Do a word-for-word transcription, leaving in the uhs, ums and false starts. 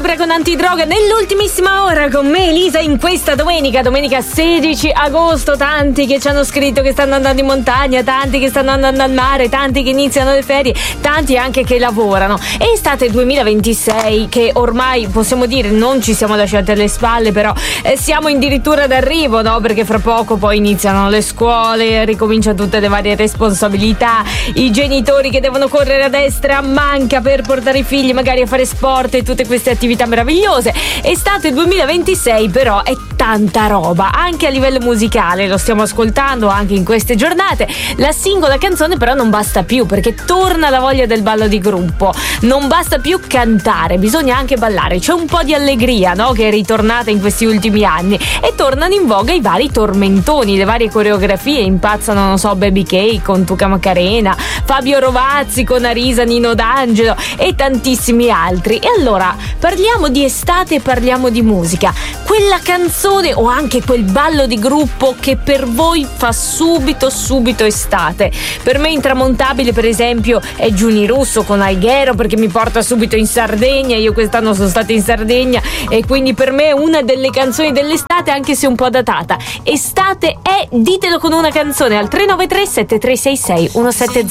Vibra con Antidroga nell'ultimissima ora con me Elisa in questa domenica, domenica sedici agosto. Tanti che ci hanno scritto che stanno andando in montagna, tanti che stanno andando al mare, tanti che iniziano le ferie, tanti anche che lavorano. È estate duemilaventisei che ormai possiamo dire non ci siamo lasciati alle spalle, però eh, siamo addirittura d'arrivo, no? Perché fra poco poi iniziano le scuole, ricominciano tutte le varie responsabilità, i genitori che devono correre a destra a manca per portare i figli magari a fare sport e tutte queste attività meravigliose. Estate duemilaventisei però è tanta roba anche a livello musicale, lo stiamo ascoltando anche in queste giornate. La singola canzone però non basta più, perché torna la voglia del ballo di gruppo, non basta più cantare, bisogna anche ballare. C'è un po' di allegria, no? Che è ritornata in questi ultimi anni e tornano in voga i vari tormentoni, le varie coreografie. Impazzano, non so, Baby K con Tuca Macarena, Fabio Rovazzi con Arisa, Nino D'Angelo e tantissimi altri. E allora parliamo di estate e parliamo di musica. Quella canzone o anche quel ballo di gruppo che per voi fa subito subito estate. Per me intramontabile per esempio è Giuni Russo con Alghero, perché mi porta subito in Sardegna. Io quest'anno sono stata in Sardegna e quindi per me è una delle canzoni dell'estate, anche se un po' datata. Estate è, ditelo con una canzone al tre nove tre sette tre sei sei uno sette zero.